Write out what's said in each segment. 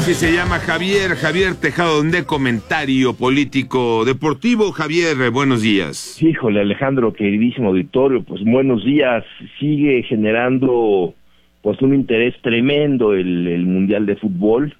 y se llama Javier Tejado, de Comentario Político Deportivo. Javier, buenos días. Híjole, Alejandro, queridísimo auditorio, pues buenos días. Sigue generando pues un interés tremendo el Mundial de Fútbol.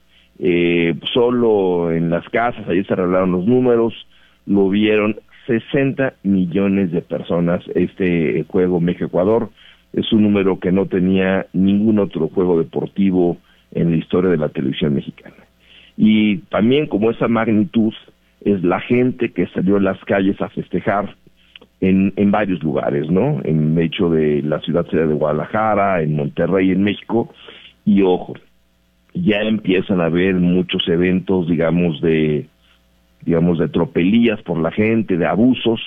Solo en las casas, ayer se revelaron los números, lo vieron 60 millones de personas este juego México-Ecuador. Es un número que no tenía ningún otro juego deportivo en la historia de la televisión mexicana. Y también como esa magnitud es la gente que salió a las calles a festejar en varios lugares, ¿no? En el hecho de la ciudad de Guadalajara, en Monterrey, en México, y ojo, ya empiezan a haber muchos eventos, digamos de tropelías por la gente, de abusos,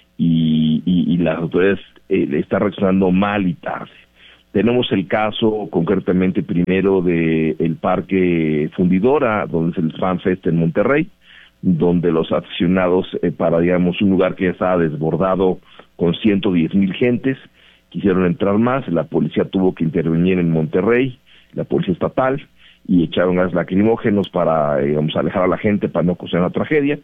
y las autoridades están reaccionando mal y tarde. Tenemos el caso concretamente primero de el Parque Fundidora, donde es el Fan Fest en Monterrey, donde los aficionados para, digamos, un lugar que ya estaba desbordado con 110,000 gentes, quisieron entrar más, la policía tuvo que intervenir en Monterrey, la policía estatal, y echaron gas lacrimógenos para, alejar a la gente para no causar una tragedia.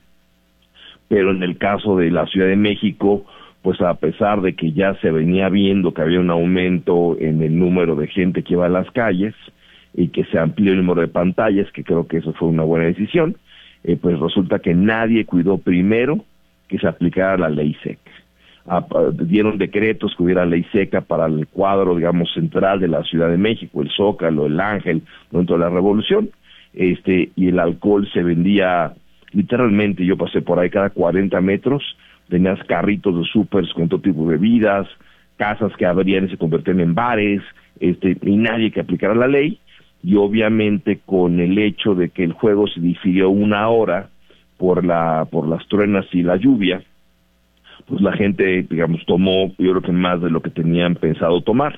Pero en el caso de la Ciudad de México, pues a pesar de que ya se venía viendo que había un aumento en el número de gente que iba a las calles y que se amplió el número de pantallas, que creo que eso fue una buena decisión, pues resulta que nadie cuidó primero que se aplicara la ley seca. Dieron decretos que hubiera ley seca para el cuadro, digamos, central de la Ciudad de México, el Zócalo, el Ángel, dentro de la Revolución, y el alcohol se vendía literalmente, yo pasé por ahí cada 40 metros, tenías carritos de súpers con todo tipo de bebidas, casas que abrían y se convertían en bares, y nadie que aplicara la ley, y obviamente con el hecho de que el juego se difirió 1 hora por las truenas y la lluvia, pues la gente, digamos, tomó, yo creo que más de lo que tenían pensado tomar,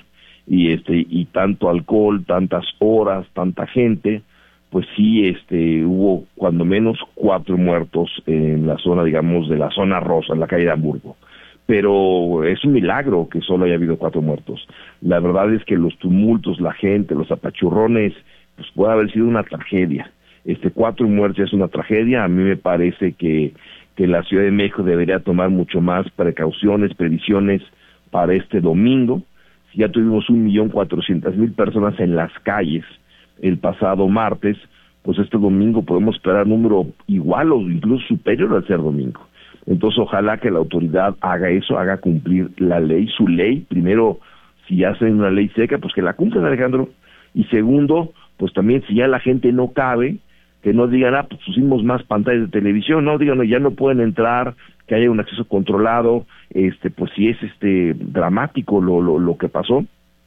y tanto alcohol, tantas horas, tanta gente, pues sí, hubo cuando menos 4 muertos en la zona, digamos, de la zona rosa, en la calle de Hamburgo. Pero es un milagro que solo haya habido 4 muertos. La verdad es que los tumultos, la gente, los apachurrones, pues puede haber sido una tragedia. 4 muertes es una tragedia. A mí me parece que la Ciudad de México debería tomar mucho más precauciones, previsiones para este domingo. Si ya tuvimos 1,400,000 personas en las calles el pasado martes, pues este domingo podemos esperar número igual o incluso superior al ser domingo. Entonces ojalá que la autoridad haga eso, haga cumplir la ley, su ley. Primero, si hacen una ley seca, pues que la cumplan, Alejandro. Y segundo, pues también si ya la gente no cabe, que no digan, pues pusimos más pantallas de televisión, no, digan, no, ya no pueden entrar, que haya un acceso controlado, pues si es dramático lo que pasó.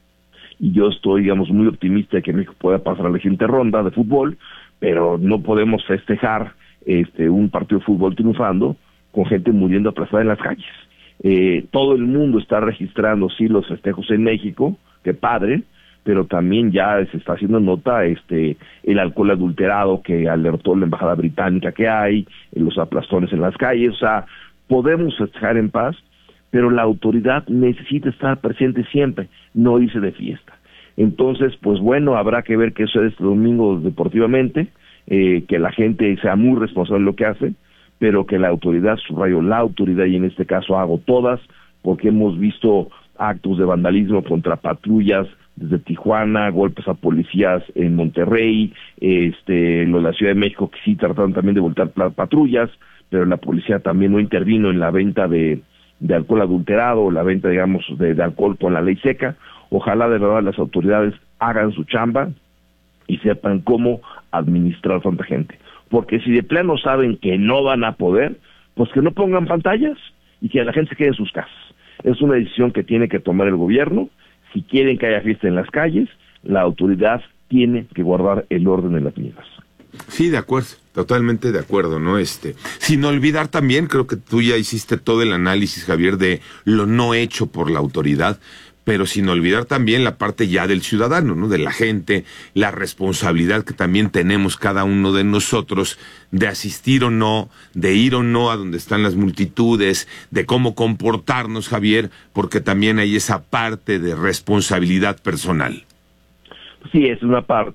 Y yo estoy, digamos, muy optimista de que México pueda pasar a la siguiente ronda de fútbol, pero no podemos festejar un partido de fútbol triunfando con gente muriendo aplastada en las calles. Todo el mundo está registrando, sí, los festejos en México, qué padre, pero también ya se está haciendo nota el alcohol adulterado que alertó la embajada británica que hay, los aplastones en las calles. O sea, podemos festejar en paz, pero la autoridad necesita estar presente siempre, no irse de fiesta. Entonces, pues bueno, habrá que ver qué sucede este domingo deportivamente, que la gente sea muy responsable de lo que hace, pero que la autoridad, subrayo la autoridad, y en este caso hago todas, porque hemos visto actos de vandalismo contra patrullas desde Tijuana, golpes a policías en Monterrey, lo de la Ciudad de México, que sí trataron también de voltear patrullas, pero la policía también no intervino en la venta de alcohol adulterado, la venta, digamos, de alcohol con la ley seca. Ojalá de verdad las autoridades hagan su chamba y sepan cómo administrar a tanta gente. Porque si de plano saben que no van a poder, pues que no pongan pantallas y que la gente se quede en sus casas. Es una decisión que tiene que tomar el gobierno. Si quieren que haya fiesta en las calles, la autoridad tiene que guardar el orden en las mismas. Sí, de acuerdo, totalmente de acuerdo, ¿no? Sin olvidar también, creo que tú ya hiciste todo el análisis, Javier, de lo no hecho por la autoridad, pero sin olvidar también la parte ya del ciudadano, ¿no? De la gente, la responsabilidad que también tenemos cada uno de nosotros de asistir o no, de ir o no a donde están las multitudes, de cómo comportarnos, Javier, porque también hay esa parte de responsabilidad personal. Sí, es una parte,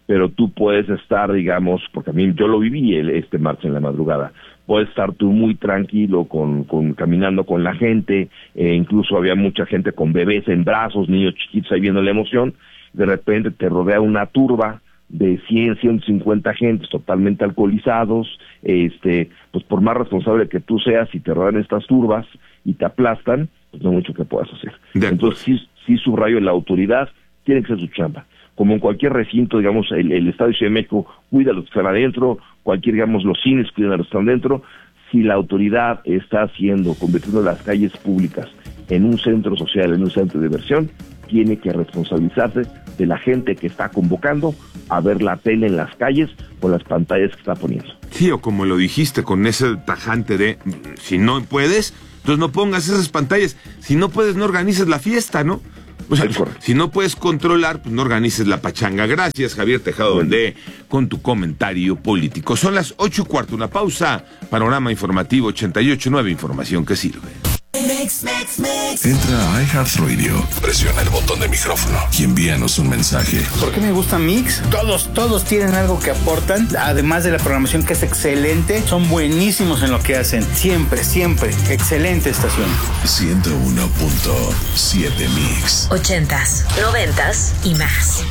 pero tú puedes estar, digamos, porque a mí yo lo viví este martes en la madrugada, puedes estar tú muy tranquilo caminando con la gente, incluso había mucha gente con bebés en brazos, niños chiquitos ahí viendo la emoción, de repente te rodea una turba de 100, 150 gentes totalmente alcoholizados, pues por más responsable que tú seas, si te rodean estas turbas y te aplastan, pues no hay mucho que puedas hacer. Entonces sí subrayo, la autoridad tiene que ser su chamba. Como en cualquier recinto, digamos, el Estadio Ciudad de México cuida a los que están adentro, digamos, los cines cuidan a los que están adentro. Si la autoridad está convirtiendo las calles públicas en un centro social, en un centro de diversión, tiene que responsabilizarse de la gente que está convocando a ver la tele en las calles con las pantallas que está poniendo. Sí, o como lo dijiste, con ese tajante de, si no puedes, entonces no pongas esas pantallas. Si no puedes, no organices la fiesta, ¿no? O sea, si no puedes controlar, pues no organices la pachanga. Gracias, Javier Tejado Valdé, con tu comentario político. Son las 8:15, una pausa. Panorama Informativo 88.9, información que sirve. Entra a iHeartRadio, presiona el botón de micrófono y envíanos un mensaje. ¿Por qué me gusta Mix? Todos tienen algo que aportan, además de la programación que es excelente, son buenísimos en lo que hacen, siempre, excelente estación. 101.7 Mix. 80s, 90s y más.